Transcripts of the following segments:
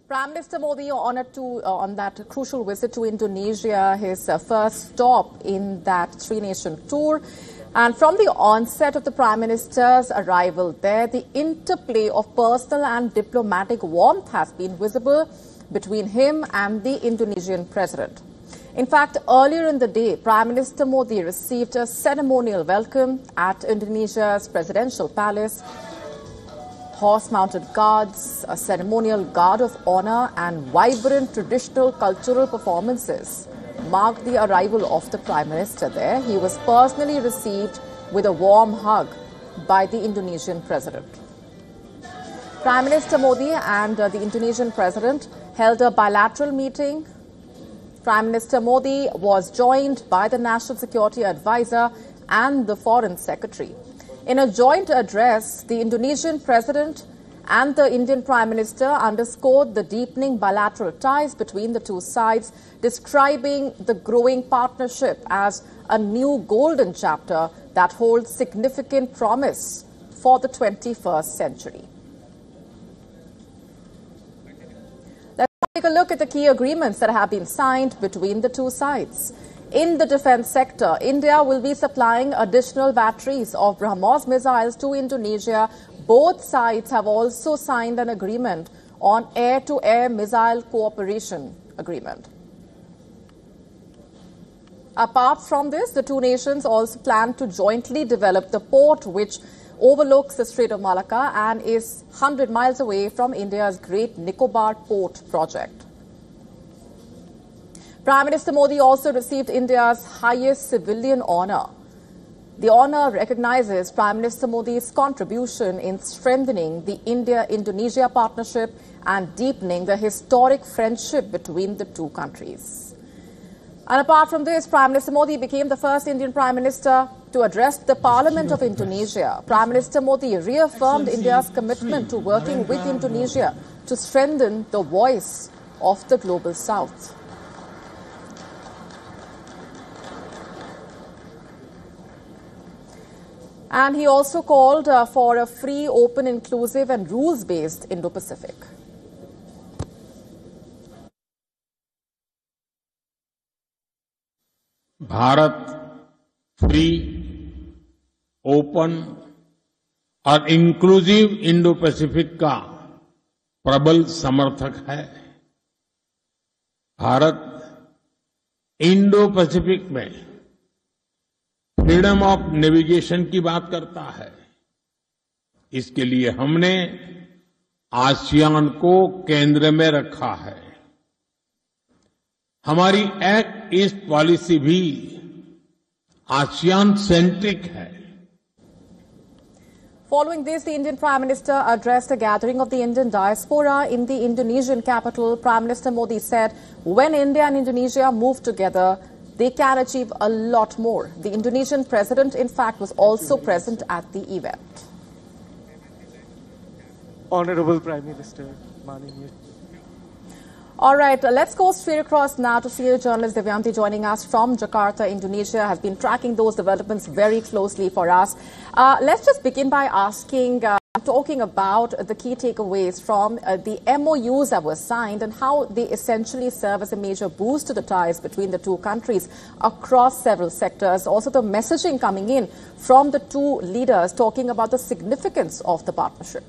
Prime Minister Modi on that crucial visit to Indonesia, his first stop in that three-nation tour. And from the onset of the Prime Minister's arrival there, the interplay of personal and diplomatic warmth has been visible between him and the Indonesian president. In fact, earlier in the day, Prime Minister Modi received a ceremonial welcome at Indonesia's presidential palace. Horse-mounted guards, a ceremonial guard of honor and vibrant traditional cultural performances marked the arrival of the Prime Minister there. He was personally received with a warm hug by the Indonesian President. Prime Minister Modi and the Indonesian President held a bilateral meeting. Prime Minister Modi was joined by the National Security Advisor and the Foreign Secretary. In a joint address, the Indonesian President and the Indian Prime Minister underscored the deepening bilateral ties between the two sides, describing the growing partnership as a new golden chapter that holds significant promise for the 21st century. Let's take a look at the key agreements that have been signed between the two sides. In the defense sector, India will be supplying additional batteries of BrahMos missiles to Indonesia. Both sides have also signed an agreement on air-to-air missile cooperation agreement. Apart from this, the two nations also plan to jointly develop the port which overlooks the Strait of Malacca and is 100 miles away from India's Great Nicobar Port project. Prime Minister Modi also received India's highest civilian honor. The honor recognizes Prime Minister Modi's contribution in strengthening the India-Indonesia partnership and deepening the historic friendship between the two countries. And apart from this, Prime Minister Modi became the first Indian Prime Minister to address the Parliament of Indonesia. Prime Minister Modi reaffirmed India's commitment to working with Indonesia to strengthen the voice of the Global South. And he also called for a free, open, inclusive and rules-based Indo-Pacific. Bharat free, open और inclusive Indo Pacific का प्रबल समर्थक है। Bharat Indo Pacific में freedom of navigation की बात करता है। इसके लिए हमने आसियान को केंद्र में रखा है। हमारी एक्ट ईस्ट पॉलिसी भी आसियान सेंट्रिक है। Following this, the Indian Prime Minister addressed a gathering of the Indian diaspora in the Indonesian capital. Prime Minister Modi said, when India and Indonesia move together, they can achieve a lot more. The Indonesian president, in fact, was also present at the event. Honorable Prime Minister, Manin. All right, let's go straight across now to senior journalist Devyanti joining us from Jakarta, Indonesia, has been tracking those developments very closely for us. Let's just begin by talking about the key takeaways from the MOUs that were signed and how they essentially serve as a major boost to the ties between the two countries across several sectors. Also, the messaging coming in from the two leaders talking about the significance of the partnership.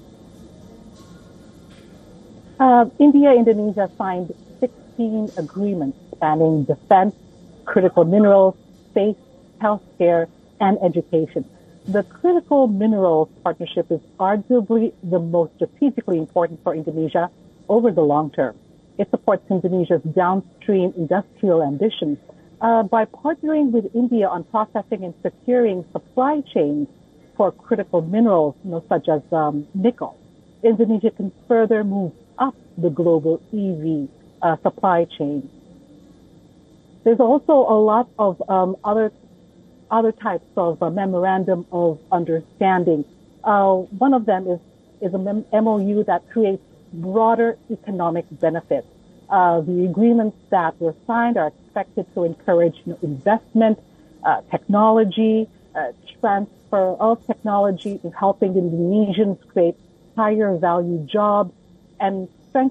India-Indonesia signed 16 agreements spanning defense, critical minerals, space, healthcare, and education. The critical minerals partnership is arguably the most strategically important for Indonesia over the long term. It supports Indonesia's downstream industrial ambitions. By partnering with India on processing and securing supply chains for critical minerals, such as nickel, Indonesia can further move up the global EV supply chain. There's also a lot of other types of memorandum of understanding. One of them is a MOU that creates broader economic benefits. The agreements that were signed are expected to encourage investment, technology, transfer of technology, helping Indonesians create higher value jobs, and